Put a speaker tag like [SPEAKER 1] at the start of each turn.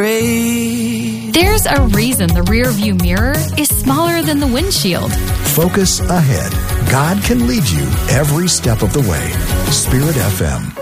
[SPEAKER 1] There's a reason the rear view mirror is smaller than the windshield.
[SPEAKER 2] Focus ahead. God can lead you every step of the way. Spirit FM.